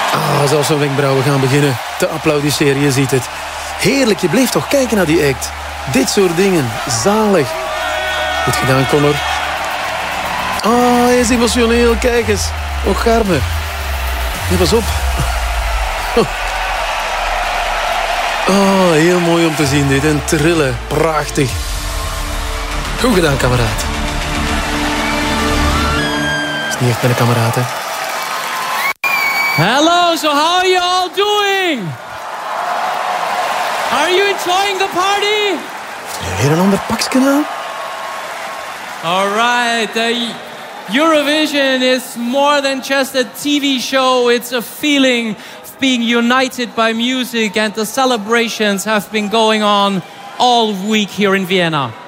Zelfs zijn wenkbrauwen gaan beginnen te applaudisseren, je ziet het. Heerlijk, je bleef toch kijken naar die act. Dit soort dingen, zalig. Goed gedaan, Connor. Hij is emotioneel, kijk eens. Och, Garme. Nee, pas op. Heel mooi om te zien dit. En trillen, prachtig. Goed gedaan, kameraad. Is niet echt met een kameraad, hè? Hello, so how are you all doing? Are you enjoying the party? Weer een ander pakje aan? All right, Eurovision is more than just a TV show. It's a feeling of being united by music, and the celebrations have been going on all week here in Vienna.